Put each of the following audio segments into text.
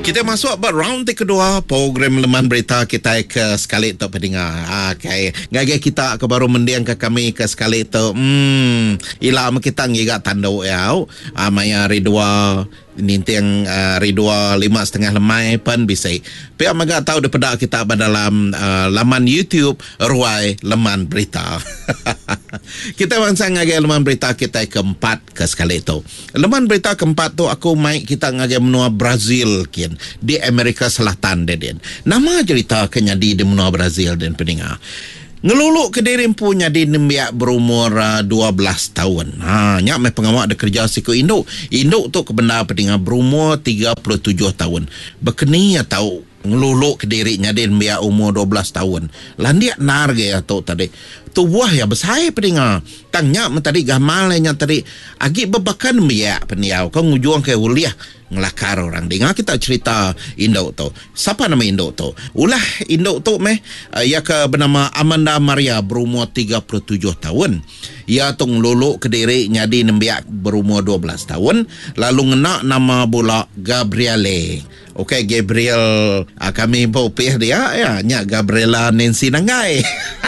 Kita masuk round kedua program Leman Berita kita ke sekali tu pendengar. Okay. Ngagi kita ke baru mendiang ke kami ke sekali tu. Ila kita ngiga tanduk ya. Maya ridua ninteng ridua 5,5 lemai pun bisa. Pihak maga tahu daripada kita dalam laman YouTube Ruai Leman Berita. Kita bangsa ngagi Leman Berita kita keempat ke sekali tu. Leman Berita keempat tu aku mai kita ngagi menua Brazil kian di Amerika Selatan den. Nama cerita kenyadi di menua Brazil den pendengar. Ngeluluk ke diri punya di nembiak berumur 12 tahun. Nyak mai pengawak ada kerja siku induk. Induk tu kebenar pendengar berumur 37 tahun. Berkeni ya tahu ngeluluk ke dirinya di nembiak umur 12 tahun. Landiak nar ge atau tadi. Tu buah ya besar pendengar. Tangnya tadi gamalnya tadi agi bebakan nembiak pendiau. Kau ngujuang ke uliah ngelakar orang. Dengar kita cerita induk tu. Siapa nama induk tu? Ulah induk tu ia ke bernama Amanda Maria berumur 37 tahun. Ia tu ngeluluk ke diri nyadi nembiak berumur 12 tahun. Lalu ngena nama pula Gabriele. Okey, Gabriel kami bopeh dia ya, nya Gabriela Nancy Nangai.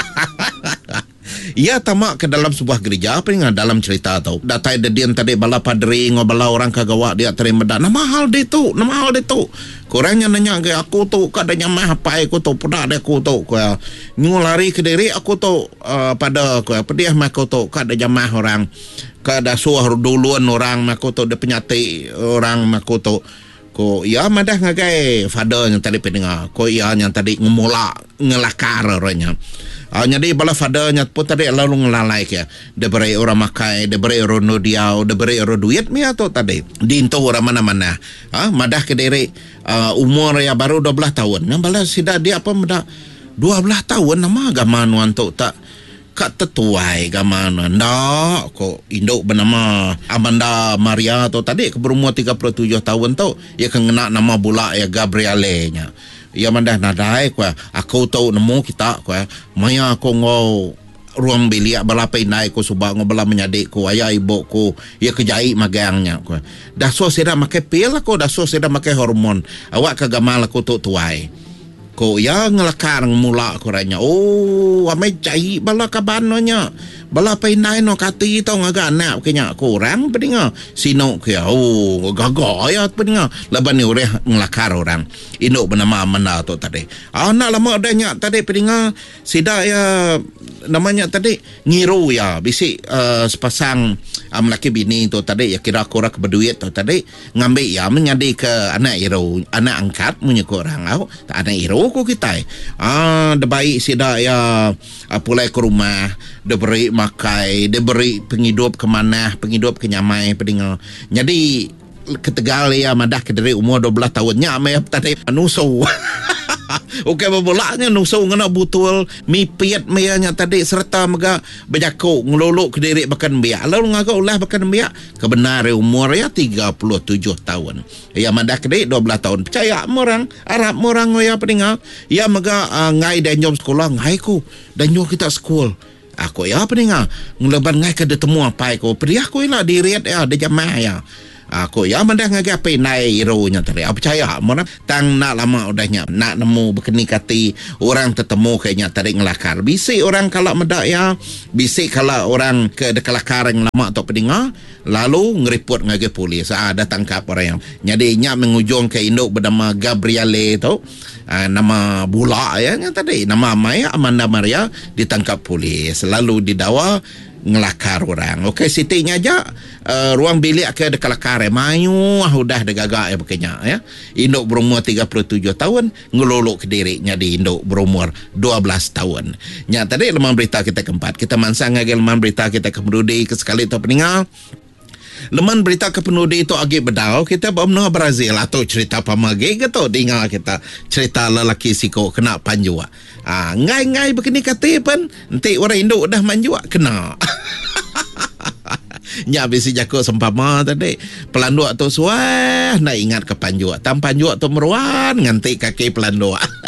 Ia tamak ke dalam sebuah gereja apa yang dalam cerita tau. Datai dedian tadi bala padri ngobala orang kagawa dia terima dah. Nama hal dia tu. Kurangnya nanya ke aku tu kadanya mah apa aku tu pernah ada aku tu ko ngulari ke diri aku tu pada ko pediah mah aku tu kadanya mah orang kada suah duluan orang mah aku tu de penyati orang mah aku tu ko ya madah ngagai father yang tadi pendengar ko ia yang tadi ngemula ngelakar orangnya. Jadi bala fathernya pun tadi lalu ngelalai ke. Dia beri orang makai, dia beri orang nudiau, dia beri orang duit mi atau tadi. Dinto orang mana-mana. Madah ke diri umur ya baru 12 tahun. Yang bala sida dia apa madah 12 tahun nama agama nuan tu tak kat tetuai gamana. Ndak kok induk bernama Amanda Maria tu tadi berumur 37 tahun tu ia kena nama pula ya Gabriele nya. Ia mandah nadai kwa aku tahu nemu kita kwa maya aku ngau ruang bilik balapai naik ko subang ngobala menyadik ko ayah ibu ko ia kejai magangnya kwa dah so seda make pil ko dah so seda make hormon awak kagamal aku tu tuai ko ya ngelakar mula ko ranya amai cai bala kabanonya bala painai no kati tau ngaga anak kenya ko orang pedinga sino ke gaga ya pedinga laban ni ureh ngelakar orang induk bernama Amanda tu tadi anak lama adanya tadi pedinga sida ya namanya tadi ngiru ya bisi sepasang laki bini tu tadi ya kira korak berduit tu tadi ngambil ya menyadi ke anak iru anak angkat punya orang anak iru ko kita de baik sida ya pulai ke rumah de beri makai de beri penghidup ke mana penghidup ke nyamai pedinga jadi ketegal ya madah ke dari umur 12 tahun nyamai tadi nusu. Okey berbolaknya nusu ngena butul mipiat mayanya tadi serta mega bejako ngelolok ke diri bahkan biak lalu ngagau ulah bahkan biak kebenar umur ya 37 tahun ya madah ke diri 12 tahun percaya orang Arab orang ya pedinga ya mega ngai dan jom sekolah ngai ku dan jom kita sekolah aku ya pedinga ngeleban ngai ke detemu apa aku periah ku ila diriat ya de jamaah ya aku ya mandah ngagapai nai ironya tadi apa percaya mana tang nak lama udahnya nak nemu berkeni kati orang tetemu kayaknya tadi ngelakar bisi orang kalau medak ya bisi kalau orang ke dekalakar yang lama atau pedinga lalu ngeriput ngagai polis ada tangkap orang yang nyadinya mengujung ke induk bernama Gabriele tu nama bula ya tadi nama Maya Amanda Maria ditangkap polis lalu didakwa ngelakar orang. Okey, sitinya aja ruang bilik ke dekalakar mayu udah degagak ya bekenya ya. Induk berumur 37 tahun ngelolok ke dirinya di induk berumur 12 tahun. Nya tadi Leman Berita kita keempat. Kita mansang ngagel Leman Berita kita kemudi ke sekali tu pendengar. Leman Berita kepenudi itu agak bedau kita bermenua Brazil atau cerita pamage gitu dengar kita cerita lelaki siko kena panjua. Ngai-ngai begini kata pun nanti orang Indo dah manjua kena. Nya bisi jako sempama tadi pelanduk tu suah nak ingat ke panjua tam panjua tu meruan nganti kaki pelanduk.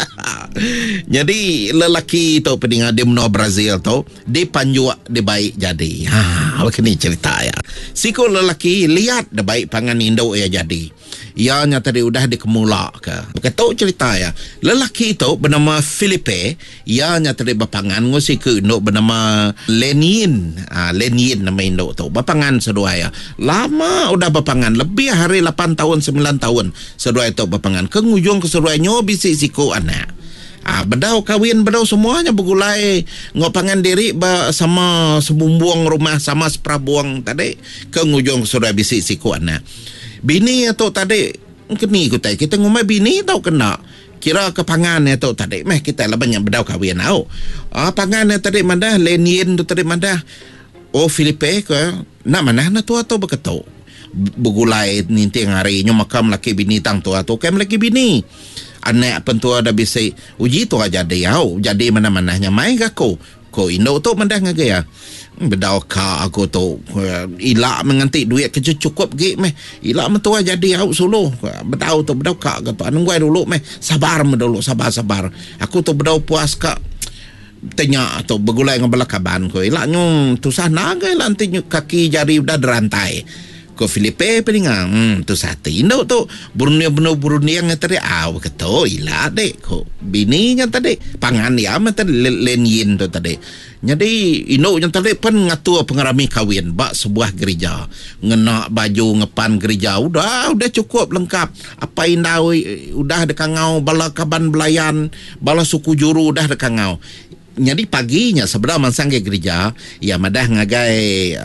Jadi lelaki tu pendengar di benua Brazil tu dia panjuak dia baik jadi. Begini cerita ya. Siku lelaki lihat dia baik pangan induk ya jadi. Ianya tadi udah dikemula ke. Begitu cerita ya. Lelaki itu bernama Felipe. Ianya tadi berpangan ngusi ke induk bernama Lenin. Lenin nama induk tu. Berpangan sedua ya. Lama udah berpangan. Lebih hari 8 tahun, 9 tahun. Sedua itu berpangan. Ke ngujung ke seduanya bisik siku anak. Bedau kawin, bedau semuanya bergulai ngopangan diri sama sebumbuang rumah, sama seprabuang tadi. Ke ngujung ke seduanya bisik siku anak. Bini atau tadi kini kita ngomong bini tau kena kira kepangan atau tadi kita lah banyak bedau kahwin tau. Pangan tadi mandah Lenin tu tadi mandah Filipe ke nak mana na tu atau beketu bergulai ninti hari nyo makam laki bini tang tu atau kem laki bini anak pentua dah bisa uji tu aja dia jadi mana-mananya mai gaku ko indo tu mandah ngagaya bedau ka aku tu ilak menganti duit kerja cukup gik meh ilak mentua jadi au solo bedau tu bedau ka tu anu gue dulu meh sabar dulu sabar aku tu bedau puas ka tanya tu bergulai dengan belakaban ko ilak nyu tu sana ke lanti kaki jari udah derantai ko Filipe peninga tu sate indo tu Brunia yang tadi keto ila dek ko bininya tadi pangan ya tadi Lenin tu tadi jadi indo yang tadi pun ngatur pengarami kawin bak sebuah gereja ngena baju ngepan gereja udah cukup lengkap apa indau udah dekangau bala kaban belayan bala suku juru udah dekangau. Jadi paginya sebenarnya mansang ke gereja ya madah ngagai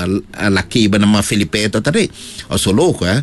laki bernama Felipe itu tadi solo ke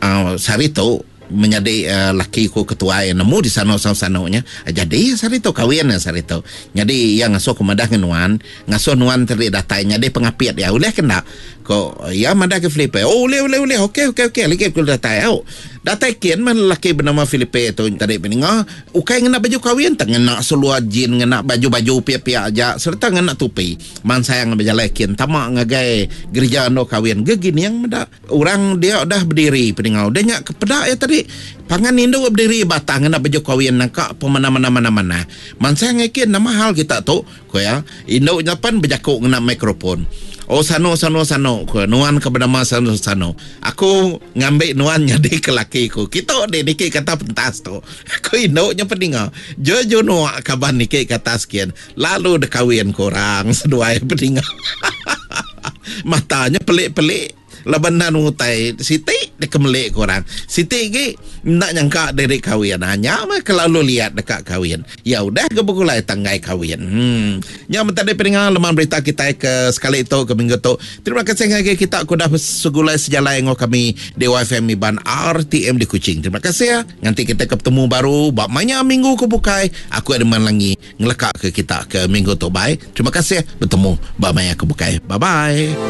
sarito menjadi laki ku ketua yang nemu di sana-sananya jadi sarito kawin sarito jadi yang ngasuh ke madah nuan ngasuh nuan tadi datai jadi pengapiat ya boleh kena ko ya madah ke Felipe boleh okey lagi ku datai datai kian man laki bernama Felipe itu tadi peninga ukai ngena baju kawin tak ngena seluar jin ngena baju pia-pia aja serta ngena tupi man sayang berjalan kian tamak ngagai gereja no kawin gegini yang madah orang dia udah berdiri peninga udah nyak kepedak ya tadi pangan indo berdiri batang ngena baju kawin nangka pemana-mana man sayang kian nama hal kita tu ko ya indo nyapan berjakuk ngena mikrofon sano ko nuan ke bernama sano aku ngambil nuan jadi ke laki ku kita dikit kata pentas tu aku indoknya peninga jojo nuak kaban dikit kata sekian lalu dekawin korang sedua peninga matanya pelik-pelik labanan ngutai Siti dekemelik korang Siti ke nak nyangka dari kawin hanya mah kalau lihat dekat kawin ya udah kebekulai tanggai kawin yang tadi peringat lemah berita kita ke sekali itu ke minggu tu terima kasih lagi kita aku dah segulai sejalan yang kami Dewa FM Iban RTM di Kuching terima kasih ya nanti kita ketemu baru bak manya minggu ke bukai aku ada lagi ngelekak ke kita ke minggu tu bye terima kasih ya bertemu bak manya ke bukai bye bye.